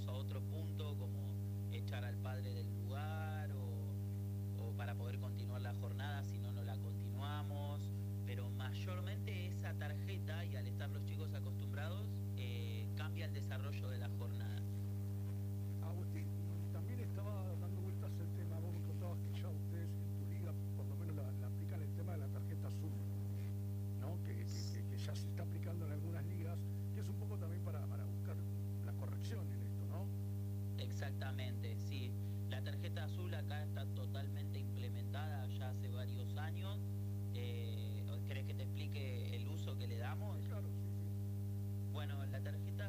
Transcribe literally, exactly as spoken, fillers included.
a otro punto, como echar al padre del lugar o, o para poder continuar la jornada, si no, no la continuamos. Pero mayormente esa tarjeta, y al estar los chicos acostumbrados, eh, cambia el desarrollo de la jornada. Agustín, y también estaba dando vueltas el tema, vos me contabas que ya ustedes en tu liga por lo menos la, la aplican el tema de la tarjeta azul, ¿no? Que, que, que, que ya se está aplicando en algunas ligas, que es un poco también para, para buscar la corrección en esto, ¿no? Exactamente, sí. La tarjeta azul acá está totalmente implementada ya hace varios años. Eh, ¿Querés que te explique el uso que le Sí, damos? claro, sí, sí. Bueno, la tarjeta